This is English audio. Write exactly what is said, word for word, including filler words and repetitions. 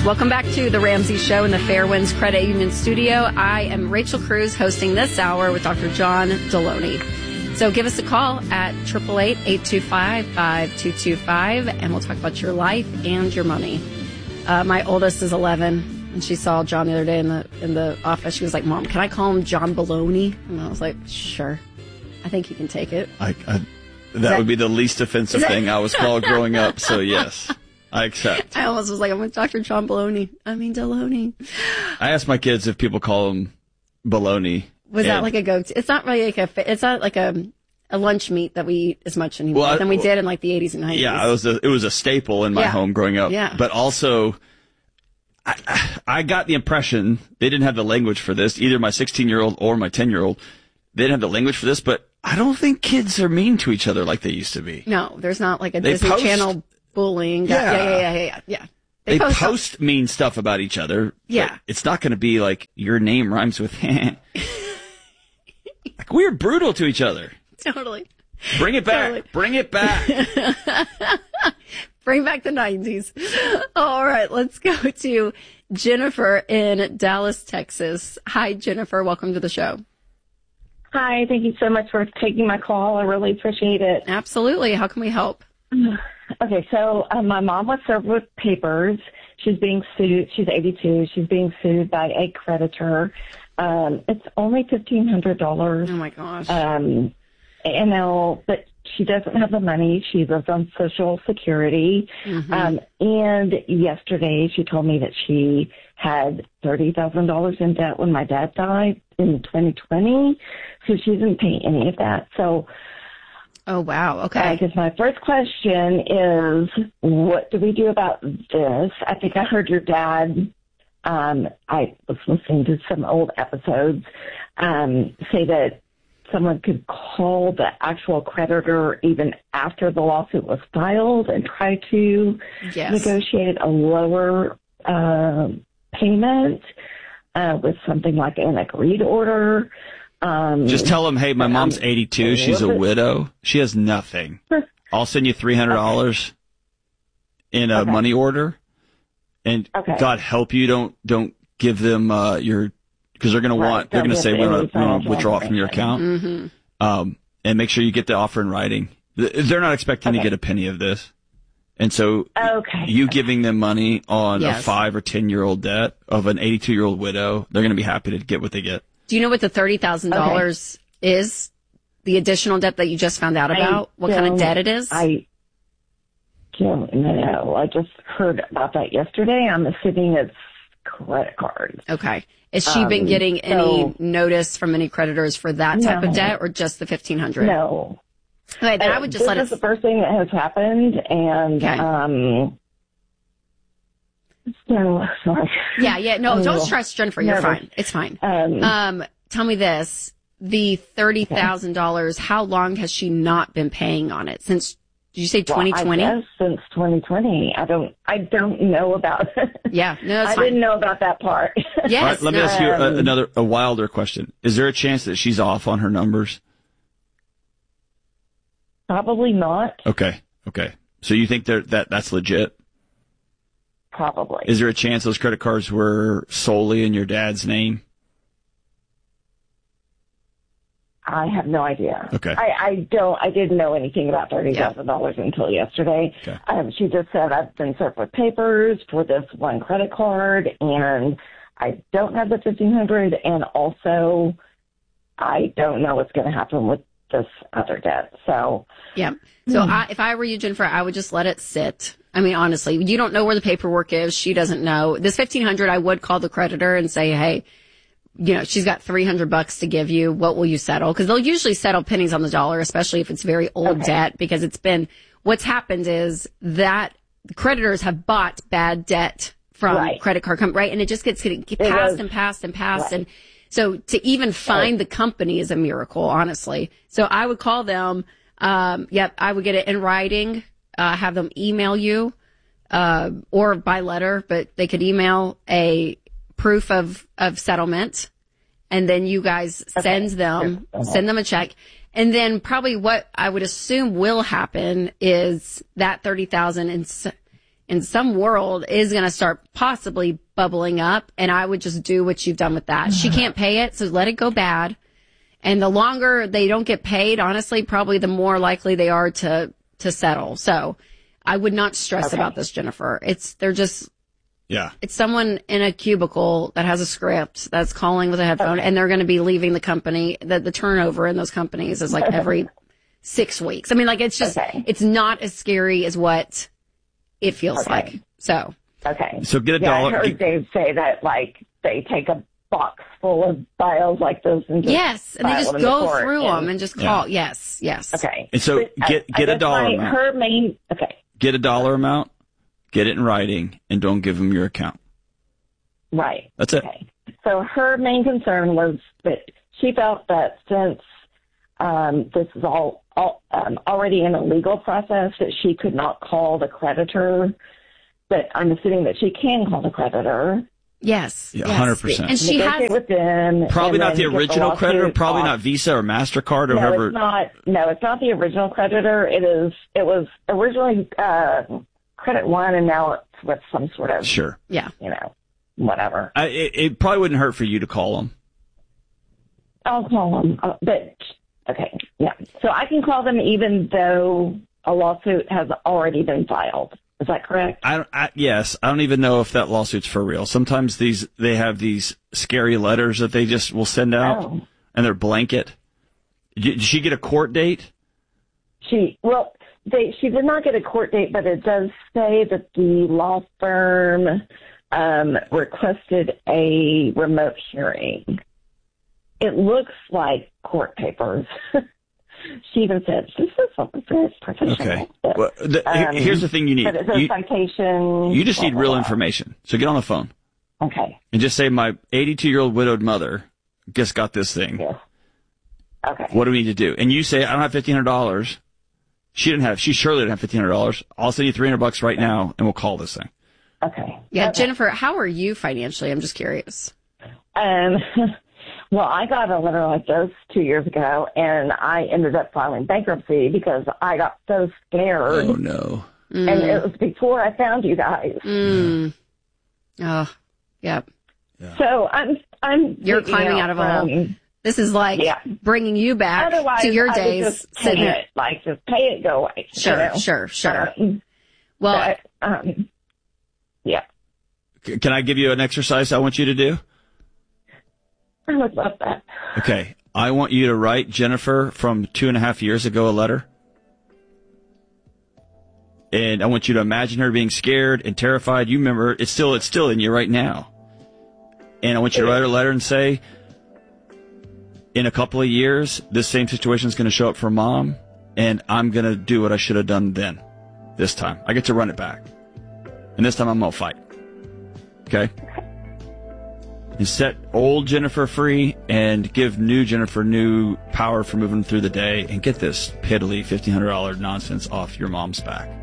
Welcome back to the Ramsey Show in the Fairwinds Credit Union studio. I am Rachel Cruz hosting this hour with Doctor John Deloney. So give us a call at eight eight eight, eight two five, five two two five, and we'll talk about your life and your money. Uh, my oldest is eleven, and she saw John the other day in the in the office. She was like, Mom, can I call him John Baloney? And I was like, sure. I think you can take it. I, I, that, that would be the least offensive that, thing I was called growing up, so yes. I accept. I almost was like, I'm with Doctor John Baloney. I mean, Deloney. I ask my kids if people call him Baloney. Was that like a go-to? It's not really like a, it's not like a, a lunch meat that we eat as much anymore well, than we did in like the eighties and nineties. Yeah, it was a, it was a staple in my yeah. home growing up. Yeah. But also, I, I got the impression they didn't have the language for this, either my sixteen-year-old or my ten-year-old. They didn't have the language for this, but I don't think kids are mean to each other like they used to be. No, there's not like a they Disney post, Channel bullying. Yeah. Yeah, yeah, yeah, yeah, yeah. They, they post, post mean stuff about each other. Yeah. It's not going to be like, your name rhymes with like, we're brutal to each other. Totally. Bring it back. Totally. Bring it back. Bring back the nineties. All right, let's go to Jennifer in Dallas, Texas. Hi, Jennifer. Welcome to the show. Hi, thank you so much for taking my call. I really appreciate it. Absolutely. How can we help? Okay, so um, my mom was served with papers. She's being sued. She's eighty-two. She's being sued by a creditor. Um, it's only fifteen hundred dollars. Oh, my gosh. Um, and now, but she doesn't have the money. She lives on Social Security. Mm-hmm. Um, and yesterday she told me that she had thirty thousand dollars in debt when my dad died in twenty twenty. So she didn't pay any of that. So, oh, wow. Okay. I guess my first question is, what do we do about this? I think I heard your dad, um, I was listening to some old episodes, um, say that someone could call the actual creditor even after the lawsuit was filed and try to yes. negotiate a lower uh, payment uh, with something like an agreed order. Um, Just tell them, hey, my mom's eighty-two. She's a widow. She has nothing. I'll send you three hundred dollars okay. in a okay. money order. And okay. God help you, don't don't give them uh, your, because they're going right. to want, they're going to say, we want to withdraw from your account. Mm-hmm. Um, and make sure you get the offer in writing. They're not expecting okay. to get a penny of this. And so okay. you giving them money on yes. a five or ten year old debt of an eighty-two year old widow, they're going to be happy to get what they get. Do you know what the thirty thousand dollars okay. is? The additional debt that you just found out about? What kind of debt it is? I don't know. I just heard about that yesterday. I'm assuming it's credit cards. Okay. Has she um, been getting so, any notice from any creditors for that type no, of debt or just the fifteen hundred dollars? No. Okay, then uh, I would just this let it... This it... is the first thing that has happened, and... Okay. Um, so, sorry. Yeah, yeah. No, I'm don't stress, Jennifer. You're nervous. fine. It's fine. Um, um, tell me this. The thirty thousand dollars, okay. how long has she not been paying on it? Since, did you say twenty twenty? Well, I guess since twenty twenty. I don't, I don't know about it. Yeah, no, that's I fine. didn't know about that part. Yes. Right, let no. me ask you a, another, a wilder question. Is there a chance that she's off on her numbers? Probably not. Okay. Okay. So you think that that's legit? Probably. Is there a chance those credit cards were solely in your dad's name? I have no idea. Okay. I, I don't, I didn't know anything about thirty thousand dollars yeah. until yesterday. Okay. Um, she just said, I've been served with papers for this one credit card, and I don't have the fifteen hundred dollars, and also I don't know what's going to happen with this other debt. So, yeah. So I, if I were you, Jennifer, I would just let it sit. I mean, honestly, you don't know where the paperwork is. She doesn't know. This fifteen hundred dollars, I would call the creditor and say, hey, you know, she's got three hundred bucks to give you. What will you settle? Because they'll usually settle pennies on the dollar, especially if it's very old okay. debt, because it's been, what's happened is that creditors have bought bad debt from right. credit card company, right? And it just gets getting passed and passed and passed. Right. And so to even find right. the company is a miracle, honestly. So I would call them. Um, yep, I would get it in writing, uh, have them email you, uh, or by letter, but they could email a proof of, of settlement, and then you guys okay. send them, uh-huh. send them a check. And then probably what I would assume will happen is that thirty thousand and in some world is going to start possibly bubbling up. And I would just do what you've done with that. She can't pay it, so let it go bad. And the longer they don't get paid, honestly, probably the more likely they are to, to settle. So I would not stress okay. about this, Jennifer. It's, they're just, yeah, it's someone in a cubicle that has a script that's calling with a headphone okay. and they're going to be leaving the company. The, the turnover in those companies is like every six weeks. I mean, like, it's just, okay. it's not as scary as what it feels okay. like. So, okay. So get a yeah, dollar. I heard Dave say that, like, they take a box full of files like this and just yes, and they just go the through and, them and just call. Yeah. Yes, yes. Okay. And so but get I, get I a dollar my, amount. Her main, okay. Get a dollar amount, get it in writing, and don't give them your account. Right. That's it. Okay. So her main concern was that she felt that since um, this is all, all um, already in a legal process, that she could not call the creditor. But I'm assuming that she can call the creditor. Yes. Yeah, yes. one hundred percent. And she has with them, probably not the original the creditor, probably off. not Visa or MasterCard or no, whoever. It's not, no, it's not the original creditor. It is, it was originally uh, Credit One, and now it's with some sort of, sure. yeah. you know, whatever. I, it, it probably wouldn't hurt for you to call them. I'll call them. Uh, but, okay, yeah. So I can call them even though a lawsuit has already been filed. Is that correct? I, I, yes. I don't even know if that lawsuit's for real. Sometimes these, they have these scary letters that they just will send out, oh. and they're blanket. Did she get a court date? She, well, they, she did not get a court date, but it does say that the law firm um, requested a remote hearing. It looks like court papers. She even said, this is something very professional. Okay. But, well, the, um, here's the thing you need. But it's a you, citation. You just blah, need blah, real blah. information. So get on the phone. Okay. And just say, my eighty-two-year-old widowed mother just got this thing. Yes. Okay. What do we need to do? And you say, I don't have fifteen hundred dollars. She didn't have, she surely didn't have fifteen hundred dollars. I'll send you three hundred bucks right now, and we'll call this thing. Okay. Yeah, okay. Jennifer, how are you financially? I'm just curious. Um, well, I got a letter like this two years ago, and I ended up filing bankruptcy because I got so scared. Oh, no. Mm. And it was before I found you guys. Mm. Oh, yep. Yeah. So I'm, I'm. You're climbing out, out of a hole. This is like yeah. bringing you back Otherwise, to your I days. Would just pay it, like just pay it, go away. Sure, you know? sure, sure. Um, well, but, um, yeah. Can I give you an exercise I want you to do? I would love that. Okay. I want you to write Jennifer from two and a half years ago a letter. And I want you to imagine her being scared and terrified. You remember, it's still, it's still in you right now. And I want you to write her a letter and say, in a couple of years, this same situation is going to show up for Mom, and I'm going to do what I should have done then. This time. I get to run it back. And this time I'm going to fight. Okay? And set old Jennifer free and give new Jennifer new power for moving through the day and get this piddly fifteen hundred dollars nonsense off your mom's back.